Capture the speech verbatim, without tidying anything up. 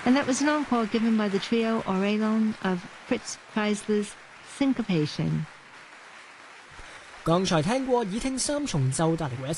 And that was an encore given by the trio Orelon of Fritz Kreisler's Syncopation. 剛才聽過耳聽三重奏帶嚟嘅